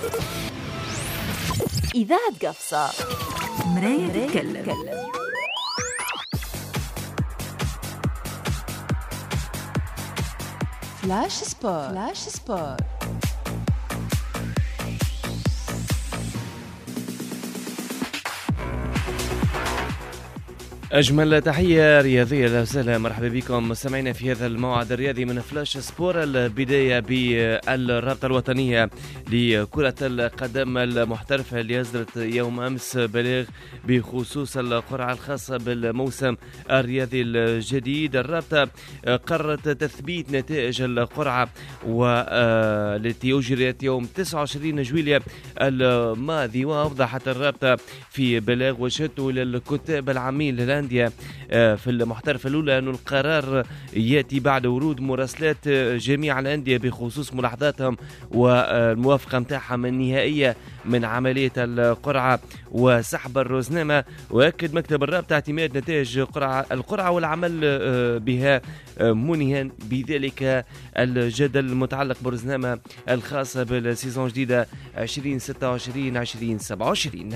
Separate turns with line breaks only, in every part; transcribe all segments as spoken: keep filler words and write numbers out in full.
إذاعة قفصة،
مراية تتكلم. فلاش سبور. فلاش سبور.
أجمل تحية رياضية، أهلا وسهلا، مرحبا بكم مستمعينا في هذا الموعد الرياضي من فلاش سبور. البداية بالرابطة الوطنية لكرة القدم المحترفة اللي أصدرت يوم أمس بلاغ بخصوص القرعة الخاصة بالموسم الرياضي الجديد. الرابطة قررت تثبيت نتائج القرعة والتي أجريت يوم تسعة وعشرين جويلية الماضي، وأوضحت الرابطة في بلاغ وشدته للكتاب العامين للأندية في المحترفة الأولى أن القرار يأتي بعد ورود مراسلات جميع الأندية بخصوص ملاحظاتهم والموافقة متاعهم النهائية من عملية القرعة وسحب الرزنامة. وأكد مكتب الرابطة اعتماد نتائج القرعة والعمل بها منهيا بذلك الجدل المتعلق بالرزنامة الخاصة بالسيزون جديدة عشرين ستة وعشرين عشرين سبعة وعشرين.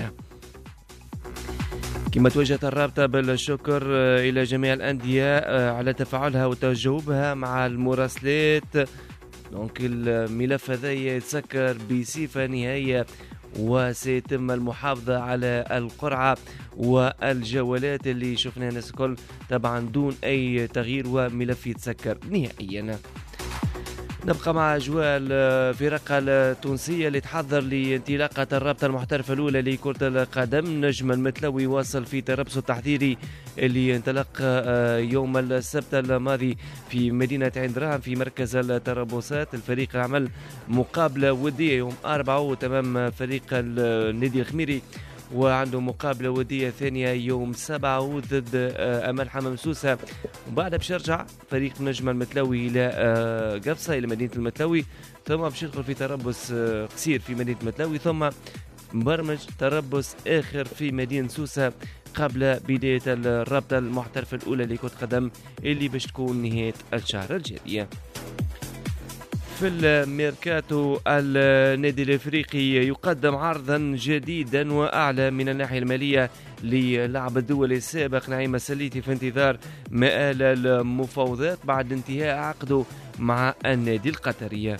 كما توجهت الرابطة بالشكر إلى جميع الأندية على تفاعلها وتجاوبها مع المراسلات. دونك الملف هذا يتسكر بصفة نهائية وسيتم المحافظة على القرعة والجولات اللي شفناها الناس الكل طبعا دون أي تغيير وملف يتسكر نهائيا. نبقى مع أجواء الفرق التونسية اللي تحضر لانطلاقة الرابطة المحترفة الأولى لكرة القدم. نجم المتلوي واصل في تربصه التحضيري اللي انطلق يوم السبت الماضي في مدينة عين دراهم في مركز التربصات. الفريق عمل مقابلة ودية يوم أربعة وتمام فريق النادي الخميري، وعنده مقابلة ودية ثانية يوم سبعة ضد أمل حمام سوسة. وبعدها باش يرجع فريق نجم المتلوي إلى قفصة إلى مدينة المتلوي، ثم باش يدخل في تربص قصير في مدينة المتلوي، ثم مبرمج تربص آخر في مدينة سوسة قبل بداية الرابطة المحترفة الأولى لكرة القدم اللي باش تكون نهاية الشهر الجاري. في الميركاتو النادي الافريقي يقدم عرضا جديدا واعلى من الناحيه الماليه للاعب الدولي السابق نعيم السليتي في انتظار مآل المفاوضات بعد انتهاء عقده مع النادي القطري.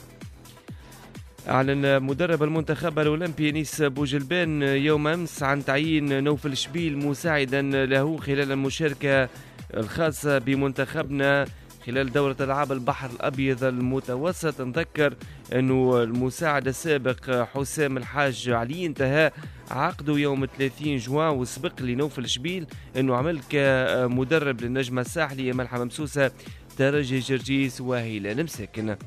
أعلن مدرب المنتخب الأولمبي أنيس بوجلبان يوم أمس عن تعيين نوفل شبيل مساعدا له خلال المشاركة الخاصة بمنتخبنا خلال دورة ألعاب البحر الأبيض المتوسط. نذكر أنه المساعد السابق حسام الحاج علي انتهى عقده يوم ثلاثين جوان، وسبق لنوفل شبيل أنه عمل كمدرب للنجمة الساحلية أمل حمام سوسة ترجي جرجيس وهيلان مساكن.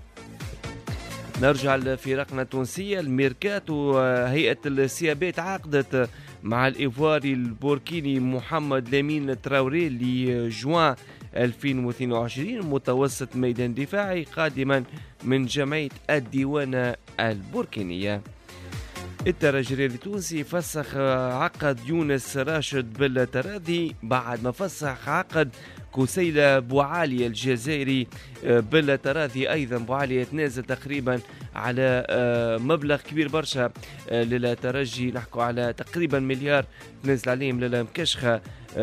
نرجع لفرقنا التونسية. الميركاتو، هيئة السيابات عقدت مع الإيفواري البوركيني محمد لامين تراوري لجوان ألفين واثنين وعشرين متوسط ميدان دفاعي قادما من جمعية الديوانة البوركينية. الترجي الرياضي التونسي فسخ عقد يونس راشد بالتراضي بعد ما فسخ عقد كسيلة بوعالية الجزائري بالتراضي. أيضا بوعالية يتنازل تقريبا على مبلغ كبير برشا للترجي، نحكوا على تقريبا مليار تنزل عليهم للمكشخة.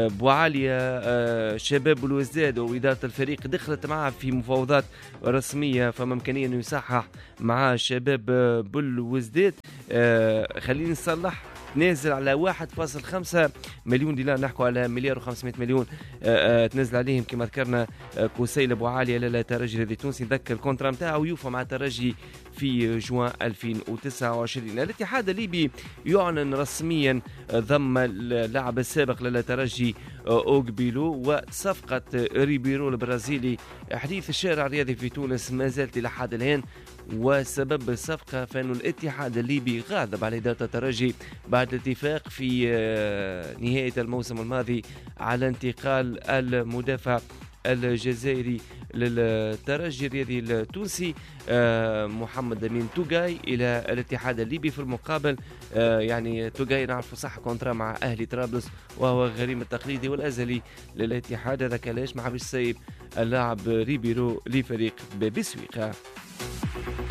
بوعالية شباب الوزداد وإدارة الفريق دخلت معه في مفاوضات رسمية، فما إمكانية أنه يصحح مع شباب بالوزداد. خلينا نصلح نازل على واحد فاصلة خمسة مليون دينار، نحكوا على مليار وخمسمائة مليون تنزل عليهم كما ذكرنا كسيل بوعالية للترجي الرياضي التونسي. نذكر الكونترا نتاعو يوفى مع الترجي في جوان ألفين وتسعة وعشرين. الاتحاد الليبي يعلن رسميا ضم اللاعب السابق للترجي أوغبيلو وصفقة ريبيرو البرازيلي. حديث الشارع الرياضي في تونس ما زالت إلى حد الآن، وسبب الصفقة فإن الاتحاد الليبي غاضب على إدارة الترجي بعد الاتفاق في نهاية الموسم الماضي على انتقال المدافع الجزائري للترجي الرياضي التونسي محمد أمين توغاي إلى الاتحاد الليبي. في المقابل يعني توغاي نعرف صح كونترا مع أهلي طرابلس وهو غريم التقليدي والأزلي للاتحاد. هذا كلاش ما حبش يسيب اللاعب ريبيرو لفريق بابي سويقة.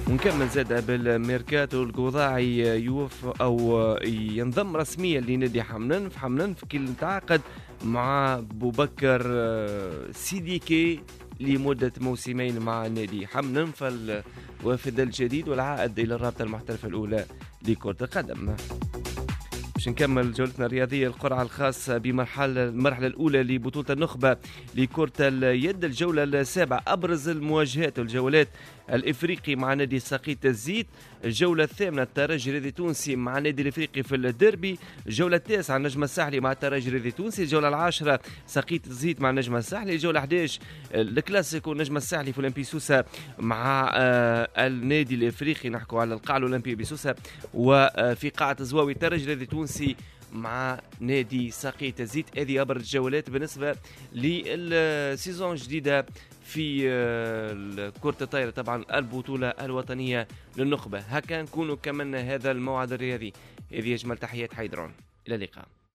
ونكمل زاد بالميركاتو القضاعي يوف او ينضم رسميا لنادي حمننف. حمننف كي تعاقد مع بوبكر سيديكي لمدة موسمين مع نادي حمننف الوافد الجديد والعائد إلى الرابطة المحترفة الأولى لكرة القدم. باش نكمل جولتنا الرياضية القرعة الخاصة بمرحلة المرحلة الأولى لبطولة النخبة لكرة اليد، الجولة السابعة. أبرز المواجهات والجولات: الإفريقي مع نادي ساقيت الزيت، الجولة الثامنة الترجي الرياضي التونسي مع نادي الإفريقي في الديربي، الجولة التاسعة النجم الساحلي مع الترجي الرياضي التونسي، الجولة العاشرة ساقيت الزيت مع النجم الساحلي، الجولة أحد عشر الكلاسيكو النجم الساحلي في الأولمبي سوسة مع آه النادي الإفريقي، نحكوا على القاعة الأولمبية بسوسة، وفي قاعة زواوي الترجي الرياضي التونسي مع نادي ساقيت الزيت. هذه أبرز الجولات بالنسبة للسيزون الجديدة في كرة الطائرة، طبعا البطولة الوطنية للنخبة. هكا نكونوا كملنا هذا الموعد الرياضي. هذه أجمل تحيات حيدرون، إلى اللقاء.